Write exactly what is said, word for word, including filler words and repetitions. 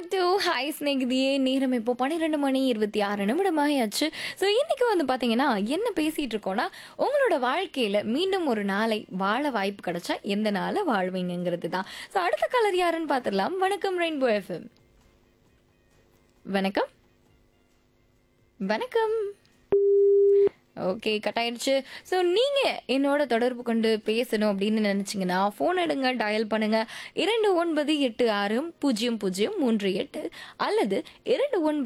Back to hi ஸ்நேகிதியே. நேரம் இப்போ பன்னிரெண்டு மணி இருபத்தி ஆறு நிமிடமாயாச்சு. ஸோ இன்னைக்கு வந்து பார்த்தீங்கன்னா என்ன பேசிட்டு இருக்கோம்னா, உங்களோட வாழ்க்கையில மீண்டும் ஒரு நாளை வாழ வாய்ப்பு கிடைச்சா எந்த நாளை வாழ்வீங்கங்கிறது தான். ஸோ அடுத்த காலர் யாருன்னு பார்த்துடலாம். வணக்கம் ரெயின்போ எஃப்எம். வணக்கம் வணக்கம். ஓகே, கட் ஆயிடுச்சு. ஸோ நீங்கள் என்னோட தொடர்பு கொண்டு பேசணும் அப்படின்னு நினச்சிங்கன்னா ஃபோன் எடுங்க, டயல் பண்ணுங்க இரண்டு ஒன்பது எட்டு ஆறு பூஜ்ஜியம் பூஜ்ஜியம் மூன்று எட்டு அல்லது இரண்டு ஒன்பது